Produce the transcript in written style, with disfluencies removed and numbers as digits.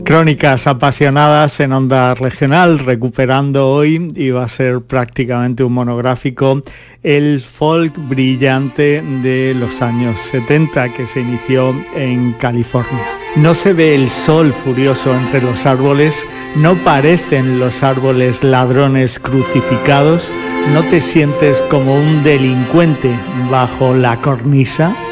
Crónicas apasionadas en Onda Regional, recuperando hoy, y va a ser prácticamente un monográfico, el folk brillante de los años 70 que se inició en California. No se ve el sol furioso entre los árboles, no parecen los árboles ladrones crucificados, no te sientes como un delincuente bajo la cornisa.